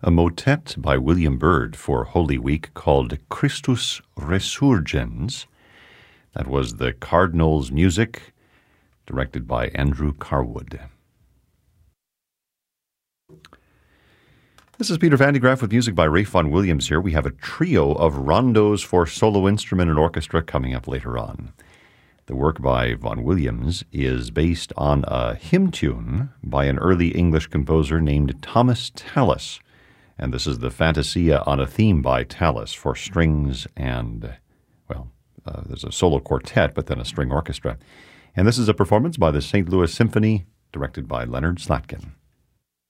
a motet by William Byrd for Holy Week called Christus Resurgens. That was the Cardinals' music, directed by Andrew Carwood. This is Peter Van de Graaff with music by Ralph Vaughan Williams here. We have a trio of rondos for solo instrument and orchestra coming up later on. The work by Vaughan Williams is based on a hymn tune by an early English composer named Thomas Tallis. And this is the Fantasia on a theme by Tallis for strings and, there's a solo quartet, but then a string orchestra. And this is a performance by the St. Louis Symphony, directed by Leonard Slatkin.